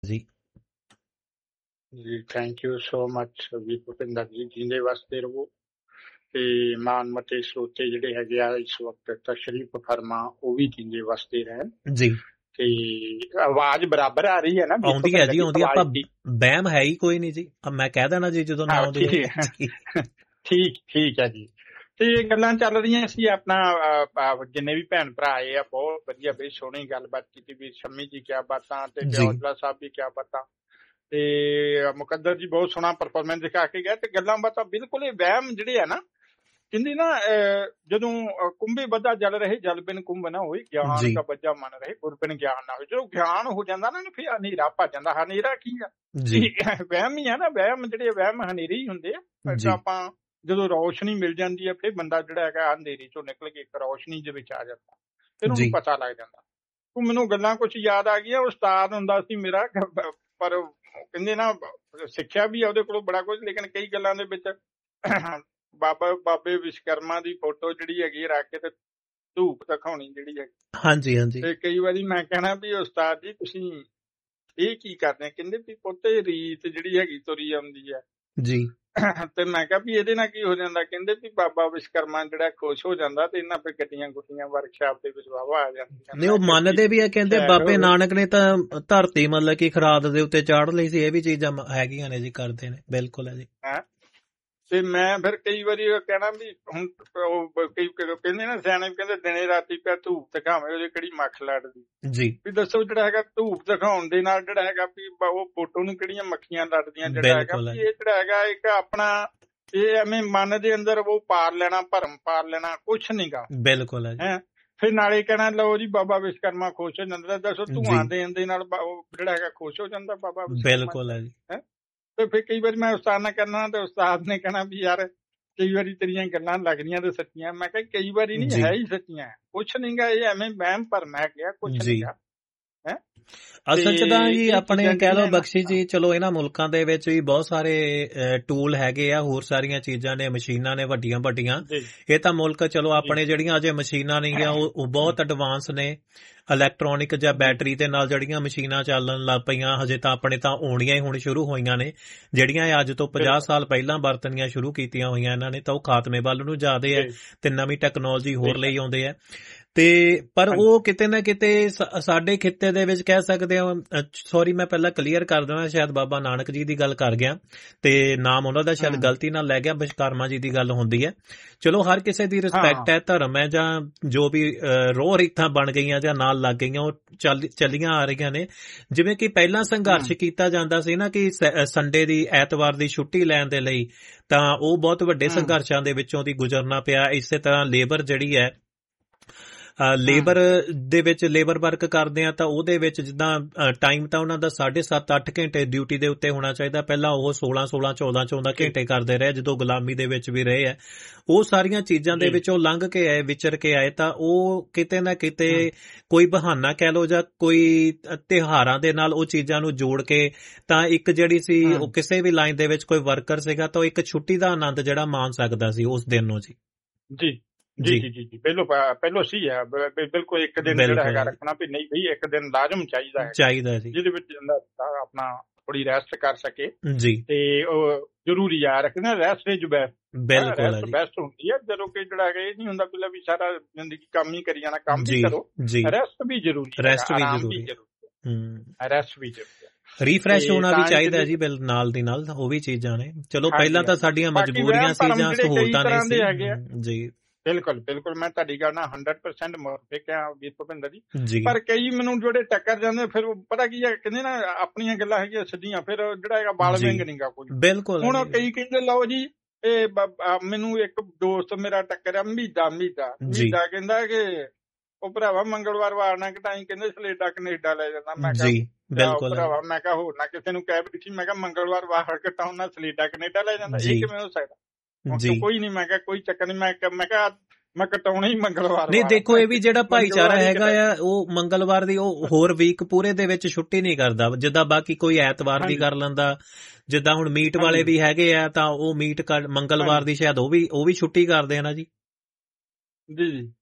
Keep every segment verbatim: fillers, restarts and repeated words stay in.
ਜੀ ਜੀ thank you so much ਵੀ ਭੁਪਿੰਦਰ ਜੀ, ਜਿੰਦੇ ਵਾਸਤੇ ਰਹੋ ਤੇ ਮਾਨਮਤੇ ਸਰੋਤੇ ਜਿਹੜੇ ਹੈਗੇ ਆ ਇਸ ਵਕਤ ਤਸ਼ਰੀਫ ਫਰਮਾ ਉਹ ਵੀ ਜਿੰਦੇ ਵਾਸਤੇ ਰਹਿਣ ਜੀ। ਤੇ ਆਵਾਜ਼ ਬਰਾਬਰ ਆ ਰਹੀ ਹੈ ਨਾ? ਆਉਂਦੀ ਹੈ ਜੀ, ਆਉਂਦੀ। ਆਪਾਂ ਵਹਿਮ ਹੈ ਹੀ ਕੋਈ ਨਹੀਂ ਜੀ, ਮੈਂ ਕਹਿ ਦੇਣਾ ਜੀ ਜਦੋਂ ਨਾ ਆਉਂਦੀ। ਠੀਕ ਠੀਕ ਹੈ ਜੀ। ਤੇ ਗੱਲਾਂ ਚੱਲ ਰਹੀਆਂ ਸੀ ਆਪਣਾ, ਜਿੰਨੇ ਵੀ ਭੈਣ ਭਰਾ ਆਏ ਆ ਬਹੁਤ ਵਧੀਆ ਬਈ ਸੋਹਣੀ ਗੱਲਬਾਤ ਕੀਤੀ ਵੀ ਸ਼ੰਮੀ ਜੀ ਕਿਆ ਬਾਤਾਂ ਤੇ ਔਜਲਾ ਸਾਹਿਬ ਵੀ ਕਿਆ ਬਾਤਾਂ ਤੇ ਮੁਕੱਦਰ ਜੀ ਬਹੁਤ ਸੋਹਣਾ ਪਰਫਾਰਮੈਂਸ ਦਿਖਾ ਕੇ ਗਿਆ। ਤੇ ਗੱਲਾਂ ਬਾਤਾਂ ਬਿਲਕੁਲ ਇਹ ਵਹਿਮ ਜਿਹੜੇ ਆ ਨਾ, ਕਹਿੰਦੀ ਨਾ ਜਦੋਂ ਕੁੰਭੇ ਬੱਧਾ ਜਲ ਰਹੇ ਜਲ ਬਿਨ ਕੁੰਭ ਨਾ ਹੋਈ, ਗਿਆਨ ਦਾ ਬੱਜਾ ਮਨ ਰਹੇ ਗੁਰ ਬਿਨ ਗਿਆਨ ਨਾ ਹੋਏ। ਜਦੋਂ ਗਿਆਨ ਹੋ ਜਾਂਦਾ ਨਾ ਫਿਰ ਹਨੇਰਾ ਭੱਜ ਜਾਂਦਾ। ਹਨੇਰਾ ਕੀ ਆ? ਵਹਿਮ ਹੀ ਆ ਨਾ। ਵਹਿਮ ਜਿਹੜੇ ਵਹਿਮ ਹਨੇਰੇ ਹੀ ਹੁੰਦੇ ਆ। ਆਪਾਂ ਜਦੋਂ ਰੌਸ਼ਨੀ ਮਿਲ ਜਾਂਦੀ ਹੈ ਫਿਰ ਬੰਦਾ ਜਿਹੜਾ ਹੈਗਾ ਅੰਧੇਰੇ ਚੋਂ ਨਿਕਲ ਕੇ ਇੱਕ ਰੌਸ਼ਨੀ ਦੇ ਵਿੱਚ ਆ ਜਾਂਦਾ, ਫਿਰ ਉਹਨੂੰ ਪਤਾ ਲੱਗ ਜਾਂਦਾ। ਤੂੰ ਮੈਨੂੰ ਗੱਲਾਂ ਕੁਛ ਯਾਦ ਆ ਗਈਆਂ। ਉਸਤਾਦ ਹੁੰਦਾ ਸੀ ਮੇਰਾ, ਪਰ ਕਹਿੰਦੇ ਨਾ ਸਿੱਖਿਆ ਵੀ ਆ ਉਹਦੇ ਕੋਲੋਂ ਬੜਾ ਕੁਝ, ਲੇਕਿਨ ਕਈ ਗੱਲਾਂ ਦੇ ਵਿੱਚ ਬਾਬਾ ਬਾਬੇ ਵਿਸ਼ਵਕਰਮਾ ਦੀ ਫੋਟੋ ਜਿਹੜੀ ਹੈਗੀ ਰੱਖ ਕੇ ਤੇ ਧੂਪ ਦਿਖਾਉਣੀ ਜਿਹੜੀ ਹੈਗੀ। ਹਾਂਜੀ ਹਾਂਜੀ। ਤੇ ਕਈ ਵਾਰੀ ਮੈਂ ਕਹਿਣਾ ਵੀ ਉਸਤਾਦ ਜੀ ਤੁਸੀਂ ਇਹ ਕੀ ਕਰਦੇ? ਕਹਿੰਦੇ ਵੀ ਪੁੱਤੇ ਰੀਤ ਜਿਹੜੀ ਹੈਗੀ ਤੁਰੀ ਆਉਂਦੀ ਹੈ ਜੀ। ਤੇ ਮੈਂ ਕਿਹਾ ਵੀ ਇਹਦੇ ਨਾਲ ਕੀ ਹੋ ਜਾਂਦਾ? ਕਹਿੰਦੇ ਵੀ ਬਾਬਾ ਵਿਸ਼ਵਕਰਮਾ ਜਿਹੜਾ ਖੁਸ਼ ਹੋ ਜਾਂਦਾ ਤੇ ਇਹਨਾਂ ਫਿਰ ਗੱਡੀਆਂ ਗੁੱਡੀਆਂ ਵਰਕਸ਼ਾਪ ਦੇ ਵਿੱਚ ਵਾਵਾ ਆ ਜਾਂਦੀਆਂ। ਨਹੀਂ, ਉਹ ਮੰਨਦੇ ਵੀ ਆ, ਕਹਿੰਦੇ ਬਾਬੇ ਨਾਨਕ ਨੇ ਤਾਂ ਧਰਤੀ ਮਤਲਬ ਕਿ ਖਰਾਦ ਦੇ ਉੱਤੇ ਚਾੜ ਲਈ ਸੀ। ਇਹ ਵੀ ਚੀਜ਼ਾਂ ਹੈਗੀਆਂ ਨੇ ਜੀ, ਕਰਦੇ ਨੇ। ਬਿਲਕੁਲ ਹੈ ਜੀ। ਤੇ ਮੈਂ ਫਿਰ ਕਈ ਵਾਰੀ ਕਹਿਣਾ ਵੀ ਹੁਣ ਕਈ ਕਹਿੰਦੇ ਨਾ ਸਿਆਣੇ ਕਹਿੰਦੇ ਦਿਨੇ ਰਾਤੀ ਪਿਆ ਧੂਪ ਦਿਖਾਵੇਂ ਉਹਦੇ ਕਿਹੜੀ ਮੱਖ ਲੜਦੀ ਜੀ। ਵੀ ਦੱਸੋ ਜਿਹੜਾ ਹੈਗਾ ਧੂਪ ਦਿਖਾਉਣ ਦੇ ਨਾਲ ਜਿਹੜਾ ਹੈਗਾ ਵੀ ਉਹ ਫੋਟੋ ਨੂੰ ਕਿਹੜੀਆਂ ਮੱਖੀਆਂ ਲੜਦੀਆਂ? ਜਿਹੜਾ ਹੈਗਾ ਵੀ ਇਹ ਜਿਹੜਾ ਹੈਗਾ ਇੱਕ ਆਪਣਾ ਇਹ ਐਵੇਂ ਮਨ ਦੇ ਅੰਦਰ ਉਹ ਪਾਰ ਲੈਣਾ, ਭਰਮ ਪਾਰ ਲੈਣਾ, ਕੁਛ ਨੀ ਗਾ। ਬਿਲਕੁਲ ਹੈ। ਫਿਰ ਨਾਲੇ ਕਹਿਣਾ ਲਓ ਜੀ ਬਾਬਾ ਵਿਸ਼ਵਕਰਮਾ ਖੁਸ਼ ਹੋ ਜਾਂਦਾ। ਦੱਸੋ ਧੂਆਂ ਦੇਣ ਦੇ ਨਾਲ ਉਹ ਜਿਹੜਾ ਹੈਗਾ ਖੁਸ਼ ਹੋ ਜਾਂਦਾ ਬਾਬਾ ਵਿਸ਼ਵਕਰਮਾ। ਬਿਲਕੁਲ ਹੈ ਜੀ। ਤੇ ਫਿਰ ਕਈ ਵਾਰੀ ਮੈਂ ਉਸਤਾਦ ਨਾਲ ਕਰਨਾ ਤੇ ਉਸਤਾਦ ਨੇ ਕਹਿਣਾ ਵੀ ਯਾਰ ਕਈ ਵਾਰੀ ਤੇਰੀਆਂ ਗੱਲਾਂ ਲੱਗਦੀਆਂ ਤੇ ਸੱਚੀਆਂ। ਮੈਂ ਕਿਹਾ ਕਈ ਵਾਰੀ ਨੀ ਹੈ ਹੀ ਸੱਚੀਆਂ, ਕੁਛ ਨੀ ਗਾ, ਇਹ ਐਵੇਂ ਵਹਿਮ ਭਰਮ ਹੈ ਗਿਆ, ਕੁਛ ਨੀ ਗਾ। ਅਸਲ ਚ ਤਾਂ ਜੀ ਆਪਣੇ ਕਹਿ ਲਓ ਬਖਸ਼ੀ ਜੀ, ਚਲੋ ਇਹਨਾਂ ਮੁਲਕਾਂ ਦੇ ਵਿੱਚ ਵੀ ਬਹੁਤ ਸਾਰੇ ਟੂਲ ਹੈਗੇ ਆ, ਹੋਰ ਸਾਰੀਆਂ ਚੀਜ਼ਾਂ ਨੇ, ਮਸ਼ੀਨਾਂ ਨੇ ਵੱਡੀਆਂ ਵੱਡੀਆਂ। ਇਹ ਤਾਂ ਮੁਲਕ ਚਲੋ ਆਪਣੇ ਜਿਹੜੀਆਂ ਅਜੇ ਮਸ਼ੀਨਾਂ ਨਹੀਂ ਗਿਆ ਉਹ ਬਹੁਤ ਐਡਵਾਂਸ ਨੇ। ਇਲੈਕਟ੍ਰੋਨਿਕ ਜਾਂ ਬੈਟਰੀ ਦੇ ਨਾਲ ਜਿਹੜੀਆਂ ਮਸ਼ੀਨਾਂ ਚੱਲਣ ਲੱਗ ਪਈਆਂ, ਹਜੇ ਤਾਂ ਆਪਣੇ ਤਾਂ ਆਉਣੀਆਂ ਹੀ ਹੁਣ ਸ਼ੁਰੂ ਹੋਈਆਂ ਨੇ। ਜਿਹੜੀਆਂ ਅੱਜ ਤੋਂ ਪੰਜਾਹ ਸਾਲ ਪਹਿਲਾਂ ਵਰਤਣੀਆਂ ਸ਼ੁਰੂ ਕੀਤੀਆਂ ਹੋਈਆਂ ਇਹਨਾਂ ਨੇ, ਤਾਂ ਉਹ ਖਾਤਮੇ ਵੱਲ ਨੂੰ ਜਾਂਦੇ ਆ ਤੇ ਨਵੀਂ ਟੈਕਨੋਲੋਜੀ ਹੋਰ ਲਈ ਆਉਂਦੇ ਆ। ਤੇ ਪਰ ਉਹ ਕਿਤੇ ਨਾ ਕਿਤੇ ਸਾਡੇ ਖਿੱਤੇ ਦੇ ਵਿੱਚ ਕਹਿ ਸਕਦੇ ਹੋ, ਸੌਰੀ ਮੈਂ ਪਹਿਲਾਂ ਕਲੀਅਰ ਕਰ ਦੇਣਾ, ਸ਼ਾਇਦ ਬਾਬਾ ਨਾਨਕ ਜੀ ਦੀ ਗੱਲ ਕਰ ਗਿਆ ਤੇ ਨਾਮ ਉਹਨਾਂ ਦਾ ਸ਼ਾਇਦ ਗਲਤੀ ਨਾਲ ਲੈ ਗਿਆ, ਵਿਸ਼ਵਕਰਮਾ ਜੀ ਦੀ ਗੱਲ ਹੁੰਦੀ ਹੈ। ਚਲੋ ਹਰ ਕਿਸੇ ਦੀ ਰਿਸਪੈਕਟ ਹੈ, ਧਰਮ ਹੈ ਜਾਂ ਜੋ ਵੀ ਰੋਹ ਰੀਤਾਂ ਬਣ ਗਈਆਂ ਜਾਂ ਨਾਲ ਲੱਗ ਗਈਆਂ ਉਹ ਚੱਲ ਚੱਲੀਆਂ ਆ ਰਹੀਆਂ ਨੇ। ਜਿਵੇਂ ਕਿ ਪਹਿਲਾਂ ਸੰਘਰਸ਼ ਕੀਤਾ ਜਾਂਦਾ ਸੀ ਨਾ ਕਿ ਸੰਡੇ ਦੀ ਐਤਵਾਰ ਦੀ ਛੁੱਟੀ ਲੈਣ ਦੇ ਲਈ, ਤਾਂ ਉਹ ਬਹੁਤ ਵੱਡੇ ਸੰਘਰਸ਼ਾਂ ਦੇ ਵਿੱਚੋਂ ਦੀ ਗੁਜ਼ਰਨਾ ਪਿਆ। ਇਸੇ ਤਰ੍ਹਾਂ ਲੇਬਰ ਜਿਹੜੀ ਹੈ, ਲੇਬਰ ਦੇ ਵਿੱਚ ਲੇਬਰ ਵਰਕ ਕਰਦੇ ਆ ਤਾਂ ਉਹਦੇ ਵਿੱਚ ਜਿੱਦਾਂ ਟਾਈਮ ਤਾਂ ਉਹਨਾਂ ਦਾ ਸਾਢੇ ਸੱਤ ਅੱਠ ਘੰਟੇ ਡਿਊਟੀ ਦੇ ਉੱਤੇ ਹੋਣਾ ਚਾਹੀਦਾ। ਪਹਿਲਾਂ ਉਹ ਸੋਲਾਂ ਸੋਲਾਂ ਚੌਦਾਂ ਚੌਦਾਂ ਘੰਟੇ ਕਰਦੇ ਰਹੇ ਜਦੋਂ ਗੁਲਾਮੀ ਦੇ ਵਿੱਚ ਵੀ ਰਹੇ ਆ। ਉਹ ਸਾਰੀਆਂ ਚੀਜ਼ਾਂ ਦੇ ਵਿੱਚੋਂ ਲੰਘ ਕੇ ਆਏ, ਵਿਚਰ ਕੇ ਆਏ, ਤਾਂ ਉਹ ਕਿਤੇ ਨਾ ਕਿਤੇ ਕੋਈ ਬਹਾਨਾ ਕਹਿ ਲਓ ਜਾਂ ਕੋਈ ਤਿਉਹਾਰਾਂ ਦੇ ਨਾਲ ਉਹ ਚੀਜ਼ਾਂ ਨੂੰ ਜੋੜ ਕੇ, ਤਾਂ ਇੱਕ ਜਿਹੜੀ ਸੀ ਉਹ ਕਿਸੇ ਵੀ ਲਾਈਨ ਦੇ ਵਿੱਚ ਕੋਈ ਵਰਕਰ ਸੀਗਾ ਤਾਂ ਉਹ ਇੱਕ ਛੁੱਟੀ ਦਾ ਆਨੰਦ ਜਿਹੜਾ ਮਾਣ ਸਕਦਾ ਸੀ ਉਸ ਦਿਨ ਨੂੰ ਜੀ। ਜੀ ਜੀ ਜੀ ਜੀ ਪਹਿਲੋਂ ਪਹਿਲੋਂ ਸੀ ਹੈ ਬਿਲਕੁਲ। ਇੱਕ ਦਿਨ ਜਿਹੜਾ ਹੈਗਾ ਰੱਖਣਾ ਵੀ ਨਹੀਂ ਬਈ ਇੱਕ ਦਿਨ ਲਾਜ਼ਮ ਚਾਹੀਦਾ ਹੈ, ਚਾਹੀਦਾ ਜੀ, ਜਿਹਦੇ ਵਿੱਚ ਆਪਣਾ ਥੋੜੀ ਰੈਸਟ ਕਰ ਸਕੇ ਜੀ। ਤੇ ਉਹ ਜ਼ਰੂਰੀ ਆ ਰੱਖਣਾ, ਰੈਸਟ ਇਜ਼ ਬੈਸਟ। ਬਿਲਕੁਲ ਬੈਸਟ ਹੁੰਦੀ ਹੈ ਜਦੋਂ ਕਿ ਜਿਹੜਾ ਹੈਗਾ ਇਹ ਨਹੀਂ ਹੁੰਦਾ ਪਹਿਲਾਂ ਵੀ ਸਾਰਾ ਜ਼ਿੰਦਗੀ ਕੰਮ ਹੀ ਕਰੀ ਜਾਣਾ। ਕੰਮ ਵੀ ਕਰੋ, ਰੈਸਟ ਵੀ ਜ਼ਰੂਰੀ, ਰੈਸਟ ਵੀ ਜ਼ਰੂਰੀ ਹੈ, ਰੈਸਟ ਵੀ ਜ਼ਰੂਰੀ ਹੈ। ਰੀਫਰੈਸ਼ ਹੋਣਾ ਵੀ ਚਾਹੀਦਾ ਜੀ ਨਾਲ ਦੀ ਨਾਲ, ਉਹ ਵੀ ਚੀਜ਼ਾਂ ਨੇ। ਚਲੋ ਪਹਿਲਾਂ ਤਾਂ ਸਾਡੀਆਂ ਮਜਬੂਰੀਆਂ ਸੀ ਜਾਂ ਸਹੂਲਤਾਂ ਨਹੀਂ ਸੀ ਜੀ। ਬਿਲਕੁਲ ਬਿਲਕੁਲ ਮੈਂ ਤੁਹਾਡੀ ਗੱਲ ਨਾਲ ਹੰਡਰਡ ਪਰਸੈਂਟ ਮੁਤਫਿਕ ਹਾਂ ਵੀਰ ਭੁਪਿੰਦਰ ਜੀ। ਪਰ ਕਈ ਮੈਨੂੰ ਜਿਹੜੇ ਟੱਕਰ ਜਾਂਦੇ ਫਿਰ ਪਤਾ ਕੀ ਹੈ, ਕਹਿੰਦੇ ਨਾ ਆਪਣੀਆਂ ਗੱਲਾਂ ਹੈਗੀਆਂ ਸਿੱਧੀਆਂ, ਫਿਰ ਜਿਹੜਾ ਹੈਗਾ ਬਾਲ ਵਿੰਗ ਨੀ ਗਾ ਕੋਈ। ਬਿਲਕੁਲ ਹੁਣ ਕਈ ਕਹਿੰਦੇ ਲਓ ਜੀ ਇਹ ਮੈਨੂੰ ਇੱਕ ਦੋਸਤ ਮੇਰਾ ਟੱਕਰਿਆ ਮੀਦਾ ਮੀਦਾ ਮੀਦਾ ਕਹਿੰਦਾ ਕਿ ਉਹ ਭਰਾਵਾ ਮੰਗਲਵਾਰ ਵਾਰ ਨਾ ਘਟਾਈ, ਕਹਿੰਦੇ ਸਲੇਡਾ ਕਨੇਡਾ ਲੈ ਜਾਂਦਾ। ਮੈਂ ਕਿਹਾ ਭਰਾਵਾ ਮੈਂ ਕਿਹਾ ਹੋਰ ਨਾ ਕਿਸੇ ਨੂੰ ਕਹਿ ਬੈਠੀ, ਮੈਂ ਕਿਹਾ ਮੰਗਲਵਾਰ ਵਾਰ ਘਟਾਉਣ ਨਾਲ ਸਲੇਡਾ ਕਨੇਡਾ ਲੈ ਜਾਂਦਾ, ਇਹ ਕਿਵੇਂ ਹੋ ਸਕਦਾ? ਕੋਈ ਨੀ, ਮੈਂ ਕਿਹਾ ਕੋਈ ਚੱਕਰ ਨੀ, ਮੈਂ ਮੈਂ ਕਿਹਾ ਮੈਂ ਕਟਾਉਣਾ ਹੀ ਮੰਗਲਵਾਰ। ਨਹੀਂ ਦੇਖੋ ਇਹ ਵੀ ਜਿਹੜਾ ਭਾਈਚਾਰਾ ਹੈਗਾ ਆ ਉਹ ਮੰਗਲਵਾਰ ਦੀ ਉਹ ਹੋਰ ਵੀਕ ਪੂਰੇ ਦੇ ਵਿੱਚ ਛੁੱਟੀ ਨਹੀਂ ਕਰਦਾ, ਜਿੱਦਾਂ ਬਾਕੀ ਕੋਈ ਐਤਵਾਰ ਦੀ ਕਰ ਲੈਂਦਾ। ਜਿੱਦਾਂ ਹੁਣ ਮੀਟ ਵਾਲੇ ਵੀ ਹੈਗੇ ਆ ਤਾਂ ਉਹ ਮੀਟ ਮੰਗਲਵਾਰ ਦੀ ਸ਼ਾਇਦ ਉਹ ਵੀ ਉਹ ਵੀ ਛੁੱਟੀ ਕਰਦੇ ਆ ਨਾ ਜੀ। ਜੀ ਜੀ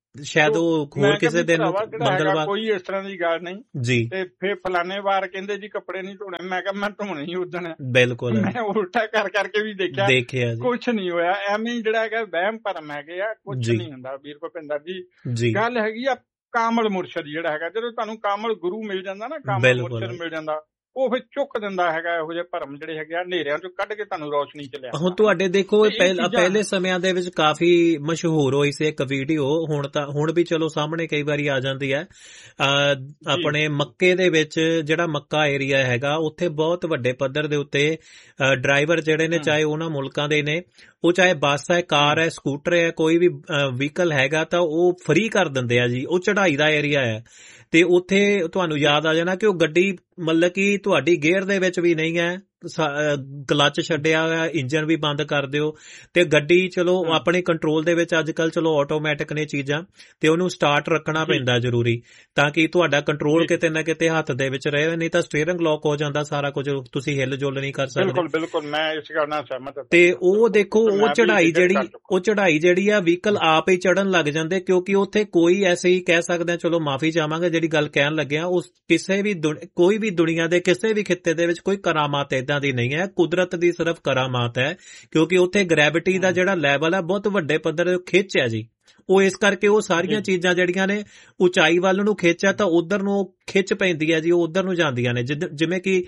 ਸ਼ਾਇਦ ਤੋ ਉਹ ਮੈਂ ਹੋਰ ਕਿਹਾ ਕਿਸੇ ਵੀ ਦਿਨ ਭਰਾਵਾ ਜਿਹੜਾ ਹੈਗਾ ਮੰਗਲਵਾਰ। ਕੋਈ ਇਸ ਤਰ੍ਹਾਂ ਦੀ ਗੱਲ ਨਹੀਂ। ਜੀ ਤੇ ਫਿਰ ਫਲਾਣੇ ਵਾਰ ਕਹਿੰਦੇ ਜੀ ਕੱਪੜੇ ਨਹੀਂ ਧੋਣੇ, ਮੈਂ ਕਿਹਾ ਮੈਂ ਧੋਣੇ ਹੀ ਉਦਣ, ਬਿਲਕੁਲ ਮੈਂ ਉਲਟਾ ਕਰ ਕਰਕੇ ਵੀ ਦੇਖਿਆ ਦੇਖਿਆ ਜੀ। ਕੁਛ ਨਹੀਂ ਹੋਇਆ। ਐਵੇਂ ਹੀ ਜਿਹੜਾ ਹੈਗਾ ਵਹਿਮ ਭਰਮ ਹੈਗੇ ਆ, ਕੁਛ ਜੀ ਨਹੀਂ ਹੁੰਦਾ ਵੀਰ ਭੁਪਿੰਦਰ ਜੀ। ਜੀ ਗੱਲ ਹੈਗੀ ਆ ਕਾਮਲ ਮੁਰਸ਼ਦ ਜਿਹੜਾ ਹੈਗਾ, ਜਦੋਂ ਤੁਹਾਨੂੰ ਕਾਮਲ ਗੁਰੂ ਮਿਲ ਜਾਂਦਾ ਨਾ, ਕਾਮਲ ਬਿਲਕੁਲ ਮੁਰਸ਼ਦ ਮਿਲ ਜਾਂਦਾ, ਉਹ ਫਿਰ ਚੁੱਕ ਦਿੰਦਾ ਹੈਗਾ ਇਹੋ ਜਿਹੇ ਭਰਮ ਜਿਹੜੇ ਹੈਗੇ ਆ, ਹਨੇਰਿਆਂ ਚੋਂ ਕੱਢ ਕੇ ਤੁਹਾਨੂੰ ਰੌਸ਼ਨੀ ਚ ਲਿਆਉਂਦਾ। ਹੁਣ ਤੁਹਾਡੇ ਦੇਖੋ ਤੇ ਇਹ ਪਹਿਲਾਂ ਚੀਜ਼ਾਂ ਪਹਿਲੇ ਸਮਿਆਂ ਦੇ ਵਿੱਚ ਕਾਫੀ ਮਸ਼ਹੂਰ ਹੋਈ ਸੀ ਇੱਕ ਵੀਡੀਓ, ਹੁਣ ਤਾਂ ਹੁਣ ਵੀ ਚਲੋ ਸਾਹਮਣੇ ਕਈ ਵਾਰੀ ਆ ਜਾਂਦੀ ਹੈ। ਅਹ ਜੀ ਆਪਣੇ ਮੱਕੇ ਦੇ ਵਿੱਚ ਜਿਹੜਾ ਮੱਕਾ ਏਰੀਆ ਹੈਗਾ, ਉੱਥੇ ਬਹੁਤ ਵੱਡੇ ਪੱਧਰ ਦੇ ਉੱਤੇ ਡਰਾਈਵਰ ਜਿਹੜੇ ਨੇ, ਹਮ, ਚਾਹੇ ਉਹਨਾਂ ਮੁਲਕਾਂ ਦੇ ਨੇ, ਉਹ ਚਾਹੇ ਬੱਸ ਹੈ, ਕਾਰ ਹਮ, ਹੈ, ਸਕੂਟਰ ਹੈ, ਕੋਈ ਵੀ ਵਹੀਕਲ ਹੈਗਾ ਤਾਂ ਉਹ ਫ੍ਰੀ ਕਰ ਦਿੰਦੇ ਆ ਜੀ। ਉਹ ਚੜ੍ਹਾਈ ਦਾ ਏਰੀਆ ਹੈ ਤੇ ਉੱਥੇ ਤੁਹਾਨੂੰ ਯਾਦ ਆ ਜਾਣਾ ਕਿ ਉਹ ਗੱਡੀ ਮਤਲਬ ਕਿ ਤੁਹਾਡੀ ਗੇਅਰ ਦੇ ਵਿੱਚ ਵੀ ਨਹੀਂ ਹੈ, ਕਲੱਚ ਛੱਡਿਆ ਹੋਇਆ, ਇੰਜਨ ਵੀ ਬੰਦ ਕਰ ਦਿਓ ਤੇ ਗੱਡੀ ਚਲੋ ਹਮ, ਆਪਣੇ ਕੰਟਰੋਲ ਦੇ ਵਿੱਚ। ਅੱਜ ਕੱਲ ਚਲੋ ਆਟੋਮੈਟਿਕ ਨੇ ਚੀਜ਼ਾਂ ਤੇ ਉਹਨੂੰ ਸਟਾਰਟ ਰੱਖਣਾ ਜੀ ਪੈਂਦਾ ਜ਼ਰੂਰੀ, ਤਾਂ ਕਿ ਤੁਹਾਡਾ ਕੰਟਰੋਲ ਜੀ ਕਿਤੇ ਨਾ ਕਿਤੇ ਹੱਥ ਦੇ ਵਿੱਚ ਰਹੇ, ਨਹੀਂ ਤਾਂ ਸਟੀਅਰਿੰਗ ਲੌਕ ਹੋ ਜਾਂਦਾ, ਸਾਰਾ ਕੁਝ ਤੁਸੀਂ ਹਿੱਲ ਜੁਲ ਨਹੀਂ ਕਰ ਸਕਦੇ। ਬਿਲਕੁਲ ਬਿਲਕੁਲ, ਮੈਂ ਇਸ ਗੱਲ ਨਾਲ ਸਹਿਮਤ ਹਾਂ ਤੇ ਤੁਹਾਡੇ ਨਾਲ, ਉਹ ਬਿਲਕੁਲ ਦੇਖੋ ਬਿਲਕੁਲ, ਉਹ ਮੈਂ ਵੀ ਚੜਾਈ ਜ਼ਿਕਰ ਜਿਹੜੀ ਕਰ ਚੁੱਕਾ। ਉਹ ਚੜਾਈ ਜਿਹੜੀ ਆ ਵਹੀਕਲ ਆਪ ਹੀ ਚੜਨ ਲੱਗ ਜਾਂਦੇ, ਕਿਉਂਕਿ ਉੱਥੇ ਕੋਈ ਐਸੇ ਹੀ ਕਹਿ ਸਕਦੇ ਆ, ਚਲੋ ਮਾਫੀ ਚਾਹਾਂਗੇ ਜਿਹੜੀ ਗੱਲ ਕਹਿਣ ਲੱਗਿਆ, ਉਸ ਕਿਸੇ ਵੀ ਕੋਈ ਵੀ ਦੁਨੀਆ ਦੇ ਕਿਸੇ ਵੀ ਖਿੱਤੇ ਦੇ ਵਿੱਚ ਕੋਈ ਕਰਾਮਾਤ ਏਦਾਂ ਦੀ ਨਹੀਂ ਹੈ, ਕੁਦਰਤ ਦੀ ਸਿਰਫ ਕਰਾਮਾਤ ਹੈ, ਕਿਉਂਕਿ ਉੱਥੇ ਗ੍ਰੈਵਿਟੀ ਦਾ ਜਿਹੜਾ ਲੈਵਲ ਹੈ ਬਹੁਤ ਵੱਡੇ ਪੱਧਰ ਤੇ ਖਿੱਚ ਹੈ ਜੀ। ਉਹ ਇਸ ਕਰਕੇ ਉਹ ਸਾਰੀਆਂ ਚੀਜ਼ਾਂ ਜਿਹੜੀਆਂ ਨੇ ਉਚਾਈ ਵੱਲ ਨੂੰ ਖਿੱਚਿਆ ਤਾਂ ਉਧਰ ਨੂੰ ਖਿੱਚ ਪੈਂਦੀ ਹੈ ਜੀ, ਉਹ ਉਧਰ ਨੂੰ ਜਾਂਦੀਆਂ ਨੇ। ਜਿਵੇਂ ਕਿ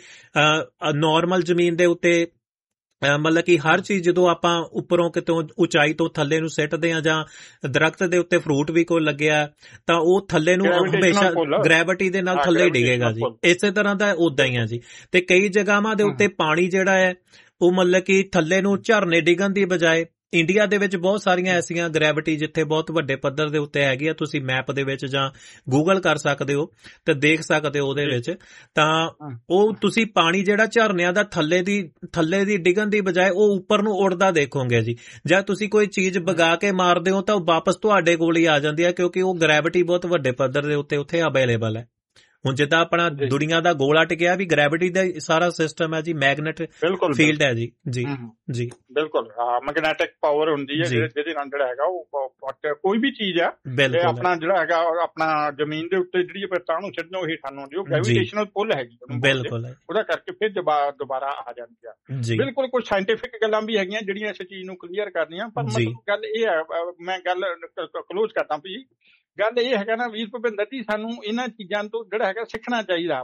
ਨੋਰਮਲ ਜ਼ਮੀਨ ਦੇ ਉੱਤੇ ਮਤਲਬ ਕਿ ਹਰ ਚੀਜ਼ ਜਦੋਂ ਆਪਾਂ ਉੱਪਰੋਂ ਕਿਤੋਂ ਉਚਾਈ ਤੋਂ ਥੱਲੇ ਨੂੰ ਸਿੱਟਦੇ ਆ, ਜਾਂ ਦਰਖਤ ਦੇ ਉੱਤੇ ਫਰੂਟ ਵੀ ਕੋਈ ਲੱਗਿਆ ਤਾਂ ਉਹ ਥੱਲੇ ਨੂੰ ਹਮੇਸ਼ਾ ਗ੍ਰੈਵਿਟੀ ਦੇ ਨਾਲ ਥੱਲੇ ਡਿੱਗੇਗਾ ਜੀ। ਇਸੇ ਤਰ੍ਹਾਂ ਦਾ ਉਦਾਂ ਹੀ ਆ ਜੀ। ਤੇ ਕਈ ਜਗ੍ਹਾਵਾਂ ਦੇ ਉੱਤੇ ਪਾਣੀ ਜਿਹੜਾ ਹੈ ਉਹ ਮਤਲਬ ਕਿ ਥੱਲੇ ਨੂੰ ਝਰਨੇ ਡਿੱਗਣ ਦੀ ਬਜਾਏ, ਇੰਡੀਆ ਦੇ ਵਿੱਚ ਬਹੁਤ ਸਾਰੀਆਂ ਐਸੀਆਂ ਗ੍ਰੈਵਿਟੀ ਜਿੱਥੇ ਬਹੁਤ ਵੱਡੇ ਪੱਧਰ ਦੇ ਉੱਤੇ ਹੈਗੀ ਆ, ਤੁਸੀਂ ਮੈਪ ਦੇ ਵਿੱਚ ਜਾਂ ਗੂਗਲ ਕਰ ਸਕਦੇ ਹੋ ਤੇ ਦੇਖ ਸਕਦੇ ਹੋ ਉਹਦੇ ਵਿੱਚ, ਤਾਂ ਉਹ ਤੁਸੀਂ ਪਾਣੀ ਜਿਹੜਾ ਝਰਨਿਆਂ ਦਾ ਥੱਲੇ ਦੀ ਥੱਲੇ ਦੀ ਡਿੱਗਣ ਦੀ ਬਜਾਏ ਉਹ ਉੱਪਰ ਨੂੰ ਉੱਡਦਾ ਦੇਖੋਗੇ ਜੀ। ਜਾਂ ਤੁਸੀਂ ਕੋਈ ਚੀਜ਼ ਵਗਾ ਕੇ ਮਾਰਦੇ ਹੋ ਤਾਂ ਉਹ ਵਾਪਸ ਤੁਹਾਡੇ ਕੋਲ ਹੀ ਆ ਜਾਂਦੀ ਹੈ, ਕਿਉਂਕਿ ਉਹ ਗ੍ਰੈਵਿਟੀ ਬਹੁਤ ਵੱਡੇ ਪੱਧਰ ਦੇ ਉੱਤੇ ਉੱਥੇ ਅਵੇਲੇਬਲ ਹੈ। ਹੁਣ ਜਿੱਦਾਂ ਆਪਣਾ ਦੁਨੀਆ ਦਾ ਗੋਲਾ ਟਿਕਿਆ ਵੀ ਗ੍ਰੈਵਿਟੀ ਦਾ ਸਾਰਾ ਸਿਸਟਮ ਹੈ ਜੀ, ਮੈਗਨੇਟ ਫੀਲਡ ਹੈ ਜੀ। ਜੀ ਜੀ ਬਿਲਕੁਲ, ਮੈਗਨੈਟਿਕ ਪਾਵਰ ਹੁੰਦੀ ਹੈ ਜਿਹਦੇ ਨਾਲ ਜਿਹੜਾ ਹੈਗਾ ਉਹ ਕੋਈ ਵੀ ਚੀਜ਼ ਆ ਆਪਣਾ ਜਿਹੜਾ ਹੈਗਾ ਆਪਣਾ ਜ਼ਮੀਨ ਦੇ ਉੱਤੇ ਜਿਹੜੀ ਤਾਂ ਨੂੰ ਛੱਡਣਾ ਉਹ ਹੇਠਾਂ ਨੂੰ ਆਉਂਦੀ, ਉਹ ਗ੍ਰੈਵਿਟੇਸ਼ਨਲ ਪੁੱਲ ਹੈਗੀ ਬਿਲਕੁਲ, ਉਹਦਾ ਕਰਕੇ ਫਿਰ ਦੁਬਾਰਾ ਆ ਜਾਂਦੀ ਆ। ਬਿਲਕੁਲ ਕੁਝ ਸਾਇੰਟੀਫਿਕ ਗੱਲਾਂ ਵੀ ਹੈਗੀਆਂ ਜਿਹੜੀਆਂ ਇਸ ਚੀਜ਼ ਨੂੰ ਕਲੀਅਰ ਕਰਦੀਆਂ, ਪਰ ਮਤਲਬ ਗੱਲ ਇਹ ਹੈ, ਮੈਂ ਗੱਲ ਕਲੋਜ਼ ਕਰਦਾ ਵੀ ਗੱਲ ਇਹ ਹੈਗਾ ਨਾ ਵੀਰ ਭੁਪਿੰਦਰ ਜੀ, ਸਾਨੂੰ ਇਹਨਾਂ ਚੀਜ਼ਾਂ ਤੋਂ ਜਿਹੜਾ ਹੈਗਾ ਸਿੱਖਣਾ ਚਾਹੀਦਾ।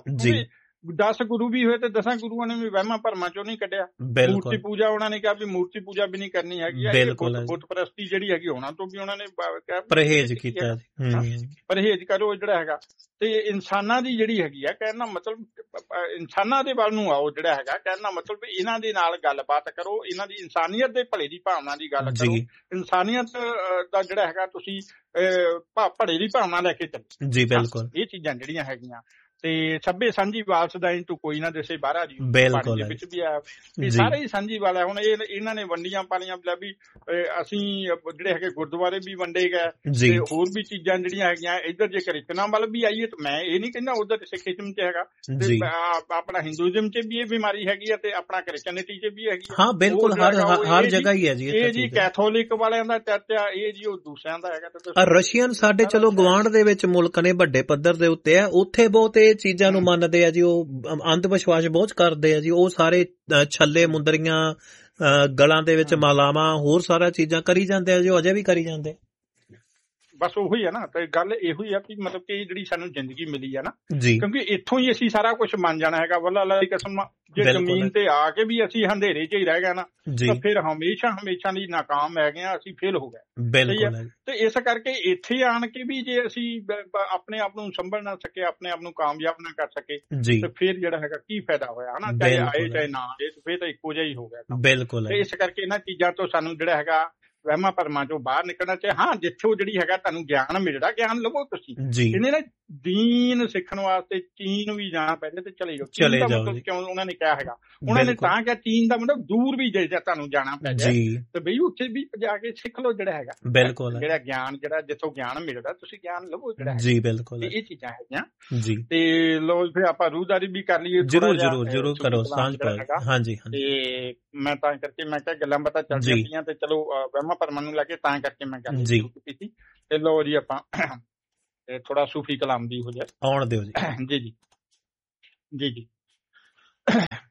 ਦਸ ਗੁਰੂ ਵੀ ਹੋਏ ਤੇ ਦਸਾਂ ਗੁਰੂਆਂ ਨੇ ਵੀ ਵਹਿਮਾਂ ਭਰਮਾਂ ਚੋਂ ਨਹੀਂ ਕੱਢਿਆ। ਮੂਰਤੀ ਪੂਜਾ ਉਹਨਾਂ ਨੇ ਕਿਹਾ ਵੀ ਮੂਰਤੀ ਪੂਜਾ ਵੀ ਨਹੀਂ ਕਰਨੀ ਹੈਗੀ, ਬੁੱਤ ਪ੍ਰਸਤੀ ਜਿਹੜੀ ਹੈਗੀ ਉਹਨਾਂ ਤੋਂ ਵੀ ਉਹਨਾਂ ਨੇ ਪਰਹੇਜ਼ ਕੀਤਾ, ਪਰਹੇਜ਼ ਕਰੋ ਜਿਹੜਾ ਹੈਗਾ। ਤੇ ਇਨਸਾਨਾਂ ਦੀ ਜਿਹੜੀ ਹੈਗੀ ਆ, ਕਹਿਣ ਦਾ ਮਤਲਬ ਇਨਸਾਨਾਂ ਦੇ ਵੱਲ ਨੂੰ ਆਓ, ਜਿਹੜਾ ਹੈਗਾ ਕਹਿਣ ਦਾ ਮਤਲਬ ਇਹਨਾਂ ਦੇ ਨਾਲ ਗੱਲਬਾਤ ਕਰੋ, ਇਹਨਾਂ ਦੀ ਇਨਸਾਨੀਅਤ ਦੇ ਭਲੇ ਦੀ ਭਾਵਨਾ ਦੀ ਗੱਲ ਕਰੋ, ਇਨਸਾਨੀਅਤ ਦਾ ਜਿਹੜਾ ਹੈਗਾ ਤੁਸੀਂ ਭਲੇ ਦੀ ਭਾਵਨਾ ਲੈ ਕੇ ਚੱਲੋ ਜੀ। ਬਿਲਕੁਲ, ਇਹ ਚੀਜ਼ਾਂ ਜਿਹੜੀਆਂ ਹੈਗੀਆਂ ਤੇ ਸਭੇ ਸਾਂਝੀ ਵਾਲਸ ਦਾ ਤੂੰ ਕੋਈ ਨਾ ਦੱਸੇ ਬਾਹਰਾ ਜੀ, ਪਾਣੀ ਦੇ ਵਿੱਚ ਵੀ ਆ, ਇਹ ਸਾਰੇ ਹੀ ਸਾਂਝੀ ਵਾਲਾ। ਹੁਣ ਇਹ ਇਹਨਾਂ ਨੇ ਵੰਡੀਆਂ ਪਾਲੀਆਂ ਵੀ, ਅਸੀਂ ਜਿਹੜੇ ਹੈਗੇ ਗੁਰਦੁਆਰੇ ਵੀ ਵੰਡੇ ਗਏ ਤੇ ਹੋਰ ਵੀ ਚੀਜ਼ਾਂ ਜਿਹੜੀਆਂ ਹੈਗੀਆਂ। ਇੱਧਰ ਜੇ ਕ੍ਰਿਸਚਨਾਂ ਵੱਲ ਵੀ ਆਈਏ ਤਾਂ ਮੈਂ ਇਹ ਨਹੀਂ ਕਹਿੰਦਾ ਉਧਰ ਸਿੱਖੀਜ਼ਮ ਚ ਹੈਗਾ, ਤੇ ਆਪਣਾ ਹਿੰਦੂਇਜ਼ਮ ਚ ਵੀ ਇਹ ਬਿਮਾਰੀ ਹੈਗੀ ਆ ਤੇ ਆਪਣਾ ਕ੍ਰਿਸਚਨਿਟੀ ਚ ਵੀ ਹੈਗੀ। ਹਾਂ ਬਿਲਕੁਲ, ਹਰ ਹਰ ਜਗ੍ਹਾ ਹੀ ਹੈ ਜੀ। ਇਹ ਜੀ ਕੈਥੋਲਿਕ ਵਾਲਿਆਂ ਦਾ ਚਰਚਾ, ਇਹ ਜੀ ਉਹ ਦੂਸਰਿਆਂ ਦਾ ਹੈਗਾ। ਰਸ਼ੀਅਨ ਸਾਡੇ ਚਲੋ ਗੁਆਂਢ ਦੇ ਵਿੱਚ ਮੁਲਕ ਨੇ ਵੱਡੇ ਪੱਧਰ ਦੇ ਉੱਤੇ ਆ, ਉੱਥੇ ਬਹੁਤ ਇਹ ਚੀਜ਼ਾਂ ਨੂੰ ਮੰਨਦੇ ਆ ਜੀ, ਉਹ ਅੰਧ ਵਿਸ਼ਵਾਸ ਬਹੁਤ ਕਰਦੇ ਆ ਜੀ। ਉਹ ਸਾਰੇ ਛੱਲੇ ਮੁੰਦਰੀਆਂ ਗਲਾਂ ਦੇ ਵਿੱਚ ਮਾਲਾਵਾਂ ਹੋਰ ਸਾਰਾ ਚੀਜ਼ਾਂ ਕਰੀ ਜਾਂਦੇ ਆ ਜੀ, ਉਹ ਅਜੇ ਵੀ ਕਰੀ ਜਾਂਦੇ। ਬਸ ਉਹੀ ਹੈ ਨਾ, ਤੇ ਗੱਲ ਇਹੋ ਹੀ ਆ ਵੀ ਮਤਲਬ ਕਿ ਜਿਹੜੀ ਸਾਨੂੰ ਜ਼ਿੰਦਗੀ ਮਿਲੀ ਆ ਨਾ, ਜੀ ਕਿਉਂਕਿ ਇੱਥੋਂ ਹੀ ਅਸੀਂ ਸਾਰਾ ਕੁਝ ਮੰਨ ਜਾਣਾ ਹੈਗਾ। ਵੱਲਾ ਅੱਲਾ ਦੀ ਕਸਮ, ਜੇ ਜ਼ਮੀਨ ਤੇ ਆ ਕੇ ਵੀ ਅਸੀਂ ਹਨੇਰੇ 'ਚ ਹੀ ਰਹਿ ਗਏ ਨਾ ਤਾਂ ਫਿਰ ਹਮੇਸ਼ਾ ਹਮੇਸ਼ਾ ਲਈ ਨਾਕਾਮ ਹੈਗੇ ਆ, ਅਸੀਂ ਫੇਲ ਹੋ ਗਏ। ਸਹੀ ਹੈ, ਤੇ ਇਸ ਕਰਕੇ ਇੱਥੇ ਆਣ ਕੇ ਵੀ ਜੇ ਅਸੀਂ ਆਪਣੇ ਆਪ ਨੂੰ ਸੰਭਲ ਨਾ ਸਕੇ, ਆਪਣੇ ਆਪ ਨੂੰ ਕਾਮਯਾਬ ਨਾ ਕਰ ਸਕੇ, ਤੇ ਫਿਰ ਜਿਹੜਾ ਹੈਗਾ ਕੀ ਫਾਇਦਾ ਹੋਇਆ ਹਨਾ, ਚਾਹੇ ਆਏ ਚਾਹੇ ਨਾ ਆਏ, ਫਿਰ ਤਾਂ ਇੱਕੋ ਜਿਹਾ ਹੀ ਹੋ ਗਿਆ। ਬਿਲਕੁਲ, ਤੇ ਇਸ ਕਰਕੇ ਇਹਨਾਂ ਚੀਜ਼ਾਂ ਤੋਂ ਸਾਨੂੰ ਜਿਹੜਾ ਹੈਗਾ ਵਹਿਮਾਂ ਭਰਮਾਂ ਚੋਂ ਬਾਹਰ ਨਿਕਲਣਾ ਚਾਹੀਦਾ। ਹਾਂ, ਜਿੱਥੋਂ ਜਿਹੜੀ ਹੈਗਾ ਤੁਹਾਨੂੰ ਗਿਆਨ ਮਿਲਦਾ, ਗਿਆਨ ਲਵੋ ਤੁਸੀਂ। ਇਹਨੇ ਨਾ ਦੀਨ ਸਿੱਖਣ ਵਾਸਤੇ ਚੀਨ ਵੀ ਜਾਣਾ ਪਹਿਲੇ ਤੇ ਚਲੇ ਜਾਓ। ਚੀਨ ਦਾ ਮਤਲਬ ਕਿਉਂ ਉਹਨਾਂ ਨੇ ਕਿਹਾ ਹੈਗਾ, ਉਹਨਾਂ ਨੇ ਤਾਂ ਕਿਹਾ ਚੀਨ ਦਾ ਮਤਲਬ ਦੂਰ ਵੀ ਜੇ ਤੁਹਾਨੂੰ ਜਾਣਾ ਪੈ ਜਾਏ ਤੇ ਬਈ ਉੱਥੇ ਵੀ ਜਾ ਕੇ ਸਿੱਖ ਲਓ ਜਿਹੜਾ ਹੈਗਾ। ਬਿਲਕੁਲ, ਜਿਹੜਾ ਗਿਆਨ ਜਿਹੜਾ ਜਿੱਥੋਂ ਗਿਆਨ ਮਿਲਦਾ ਤੁਸੀਂ ਗਿਆਨ ਲਵੋ ਜਿਹੜਾ ਜੀ। ਬਿਲਕੁਲ, ਇਹ ਚੀਜ਼ਾਂ ਹੈਗੀਆਂ ਜੀ। ਤੇ ਲੋ ਫਿਰ ਆਪਾਂ ਰੂਹਦਾਰੀ ਵੀ ਕਰ ਲਈਏ, ਜਰੂਰ ਜਰੂਰ ਜਰੂਰ ਕਰੋ ਸਾਂਝ ਪਾਓ। ਹਾਂਜੀ, ਤੇ ਮੈਂ ਤਾਂ ਕਰਕੇ ਮੈਂ ਕਿਹਾ ਗੱਲਾਂ ਬਾਤਾਂ ਚੱਲਦੀਆਂ ਪਈਆਂ ਤੇ ਚਲੋ ਵਹਿਮਾਂ ਭਰਮਾਂ ਨੂੰ ਲੈ ਕੇ ਤਾਂ ਕਰਕੇ ਮੈਂ ਗੱਲ ਕੀਤੀ ਸੀ। ਤੇ ਲੋ ਜੀ ਆਪਾਂ ਥੋੜਾ ਸੂਫੀ ਕਲਾਮ ਦੀ ਹੋ ਜਾਏ, ਆਉਣ ਦਿਓ ਜੀ। ਜੀ ਜੀ ਜੀ ਜੀ